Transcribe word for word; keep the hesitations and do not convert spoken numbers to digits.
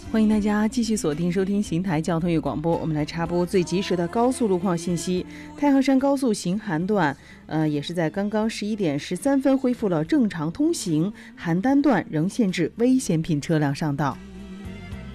欢迎大家继续锁定收听邢台交通与广播，我们来插播最及时的高速路况信息。太行山高速行韩段，呃，也是在刚刚十一点十三分恢复了正常通行，邯郸段仍限制危险品车辆上道。